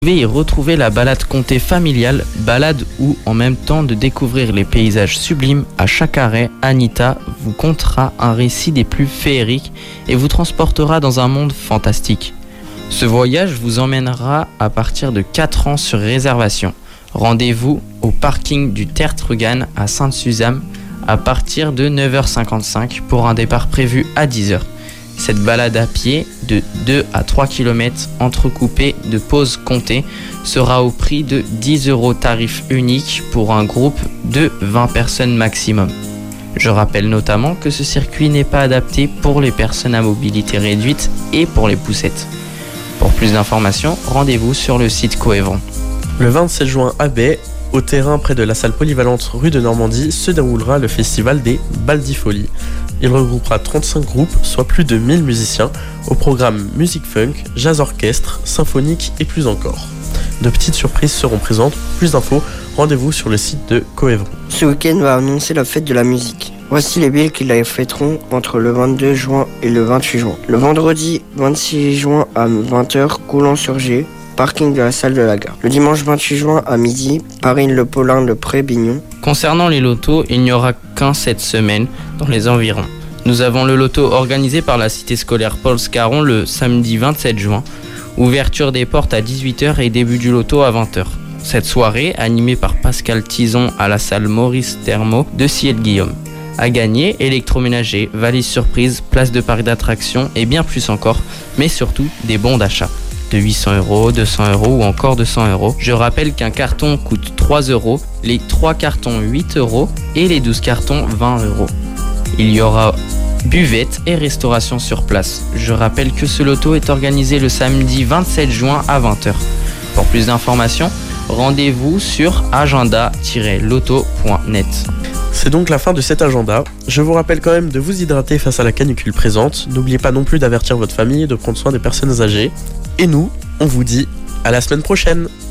pouvez y retrouver la balade comptée familiale, balade où, en même temps de découvrir les paysages sublimes, à chaque arrêt, Anita vous contera un récit des plus féeriques et vous transportera dans un monde fantastique. Ce voyage vous emmènera à partir de 4 ans sur réservation. Rendez-vous au parking du Tertrugan à Sainte-Suzanne à partir de 9h55 pour un départ prévu à 10h. Cette balade à pied de 2 à 3 km entrecoupée de pauses comptées sera au prix de 10 € tarif unique pour un groupe de 20 personnes maximum. Je rappelle notamment que ce circuit n'est pas adapté pour les personnes à mobilité réduite et pour les poussettes. Pour plus d'informations, rendez-vous sur le site Coevron. Le 27 juin à Baie, au terrain près de la salle polyvalente rue de Normandie, se déroulera le festival des Baldifolies. Il regroupera 35 groupes, soit plus de 1000 musiciens, au programme musique funk, jazz orchestre, symphonique et plus encore. De petites surprises seront présentes. Pour plus d'infos, rendez-vous sur le site de Coevron. Ce week-end va annoncer la fête de la musique. Voici les villes qui la fêteront entre le 22 juin et le 28 juin. Le vendredi 26 juin à 20h, Coulon-sur-Gé, parking de la salle de la gare. Le dimanche 28 juin à midi, Paris-le-Paulin, le Pré-Bignon. Concernant les lotos, il n'y aura qu'un cette semaine dans les environs. Nous avons le loto organisé par la cité scolaire Paul Scarron le samedi 27 juin. Ouverture des portes à 18h et début du loto à 20h. Cette soirée, animée par Pascal Tison à la salle Maurice Thermo de Ciel-Guillaume. À gagner, électroménager, valise surprise, place de parc d'attractions et bien plus encore, mais surtout des bons d'achat. De 800 €, 200 € ou encore 200 €. Je rappelle qu'un carton coûte 3 €, les 3 cartons 8 € et les 12 cartons 20 €. Il y aura buvette et restauration sur place. Je rappelle que ce loto est organisé le samedi 27 juin à 20h. Pour plus d'informations, rendez-vous sur agenda-loto.net. C'est donc la fin de cet agenda. Je vous rappelle quand même de vous hydrater face à la canicule présente. N'oubliez pas non plus d'avertir votre famille et de prendre soin des personnes âgées. Et nous, on vous dit à la semaine prochaine.